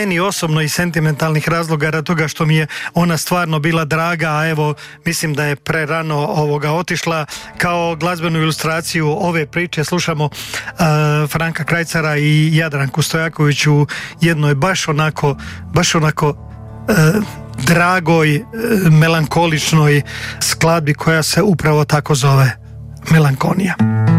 meni osobno i sentimentalnih razloga radi toga što mi je ona stvarno bila draga, a evo mislim da je prerano otišla. Kao glazbenu ilustraciju ove priče slušamo Franka Krajcara i Jadranku Stojaković u jednoj baš onako dragoj, melankoličnoj skladbi koja se upravo tako zove Melankonija.